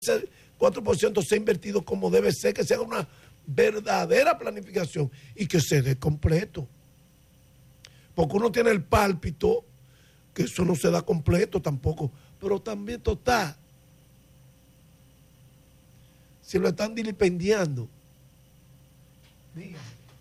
ese 4% sea invertido como debe ser, que se haga una verdadera planificación y que se dé completo. Porque uno tiene el pálpito, que eso no se da completo tampoco, pero también total. Si lo están dilipendiando, dígame,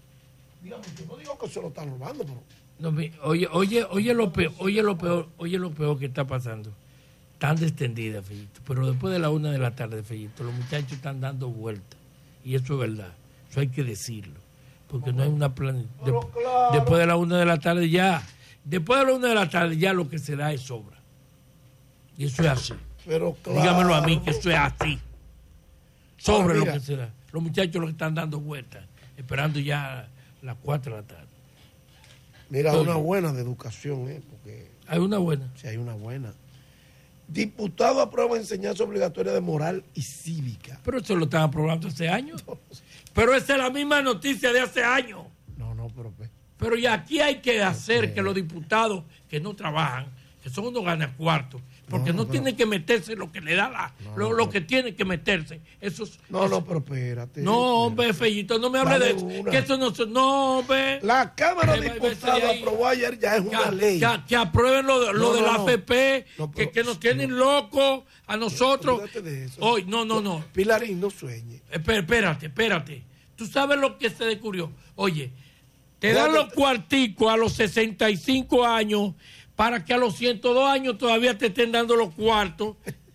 yo no digo que se lo están robando, pero... No, oye lo peor que está pasando. Tan extendida, Fellito. Pero después de la 1 de la tarde, Fellito, los muchachos están dando vueltas. Y eso es verdad. Eso hay que decirlo. Porque no hay una plan. Claro. Después de la 1 de la tarde ya. Después de la 1 de la tarde ya lo que se da es sobra. Y eso es así. Pero claro. Dígamelo a mí que eso es así. Sobre Ahora, lo que se da. Los muchachos lo que están dando vueltas, esperando ya las 4 de la tarde. Mira, una buena de educación, porque... ¿Hay una buena? Sí, hay una buena. Diputado aprueba enseñanza obligatoria de moral y cívica. Pero eso lo están aprobando hace años. Pero esa es la misma noticia de hace años. No, Pero ya aquí hay que hacer que los diputados que no trabajan, que son unos ganacuartos, porque no tienen que meterse lo que le da lo que tienen que meterse. Pero espérate. No, hombre, Fellito, no me hable de eso. Que eso no, hombre. La Cámara de Diputados aprobó ayer, ya es una ley. Que aprueben lo de la AFP, que nos tienen locos a nosotros. De eso. Hoy, no. Pilarín, no sueñe. Espérate. Tú sabes lo que se descubrió. Oye, te dan los cuarticos a los 65 años para que a los 102 años todavía te estén dando los cuartos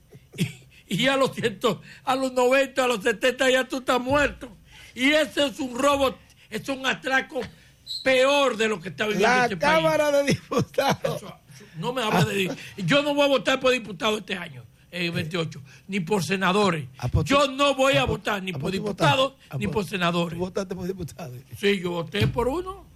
y a los 90, a los 70 ya tú estás muerto. Y ese es un robo, es un atraco peor de lo que está viviendo este país. La Cámara de Diputados. No me hables de... Yo no voy a votar por diputado este año, 28, ni por senadores. Yo no voy a votar ni por diputados ni por senadores. ¿Tú votaste por diputados? Sí, yo voté por uno.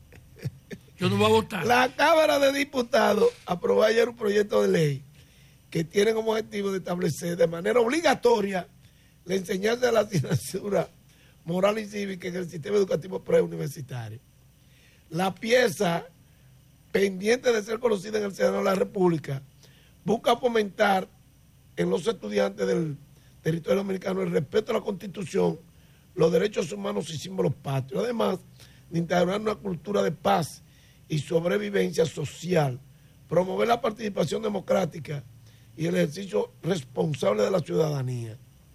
Yo no voy a votar. La Cámara de Diputados aprobó ayer un proyecto de ley que tiene como objetivo de establecer de manera obligatoria la enseñanza de la asignatura moral y cívica en el sistema educativo preuniversitario. La pieza, pendiente de ser conocida en el Senado de la República, busca fomentar en los estudiantes del territorio dominicano el respeto a la Constitución, los derechos humanos y símbolos patrios, además de integrar una cultura de paz y sobrevivencia social, promover la participación democrática y el ejercicio responsable de la ciudadanía.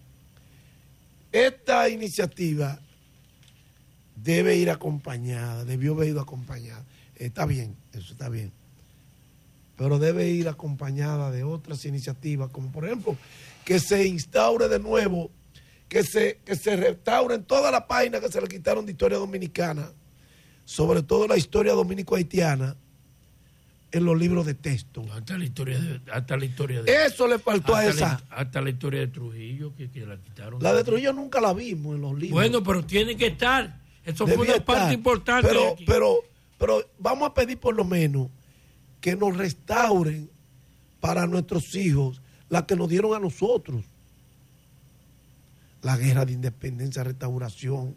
Esta iniciativa debe ir acompañada, debió haber ido acompañada. Está bien, eso está bien. Pero debe ir acompañada de otras iniciativas, como por ejemplo, que se instaure de nuevo, que se restauren todas las páginas que se le quitaron de historia dominicana, sobre todo la historia dominico-haitiana, en los libros de texto. Hasta la historia de eso le faltó a esa. Hasta la historia de Trujillo, que la quitaron. La de Trujillo nunca la vimos en los libros. Bueno, pero tiene que estar. Eso fue una parte importante. Pero vamos a pedir por lo menos que nos restauren para nuestros hijos la que nos dieron a nosotros. La guerra de independencia, restauración,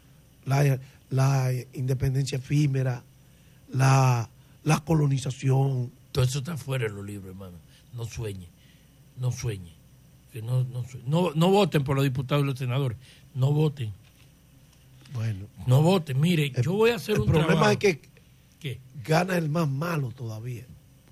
la independencia efímera, la colonización. Todo eso está fuera de los libros, hermano. No sueñe. Que no voten por los diputados y los senadores. No voten. Bueno. No voten. Mire, yo voy a hacer un trabajo. El problema es que ¿qué? Gana el más malo todavía.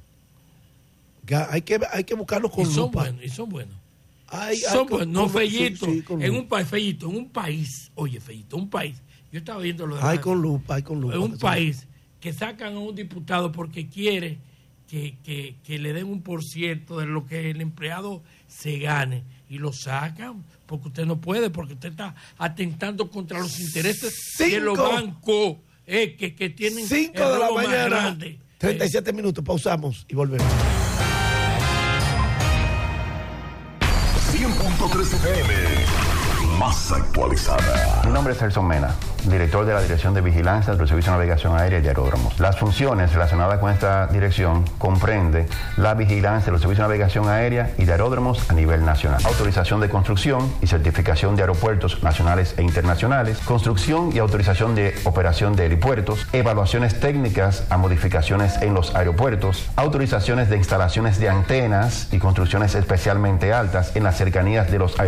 Hay que buscarlos con lupa. Y son buenos. Son buenos. No, Fellito. Sí, en un país, Fellito, en un país. Oye, Fellito, un país. Yo estaba viendo lo de... Hay con lupa. En un país que sacan a un diputado porque quiere que le den 1% de lo que el empleado se gane y lo sacan porque usted no puede, porque usted está atentando contra los intereses de los bancos que tienen 5 de la mañana, 37 minutos, pausamos y volvemos. 100.3 FM más actualizada. Mi nombre es Celso Mena, director de la Dirección de Vigilancia del Servicio de Navegación Aérea y de Aeródromos. Las funciones relacionadas con esta dirección comprende la vigilancia de los servicios de navegación aérea y de aeródromos a nivel nacional, autorización de construcción y certificación de aeropuertos nacionales e internacionales, construcción y autorización de operación de helipuertos, evaluaciones técnicas a modificaciones en los aeropuertos, autorizaciones de instalaciones de antenas y construcciones especialmente altas en las cercanías de los aeropuertos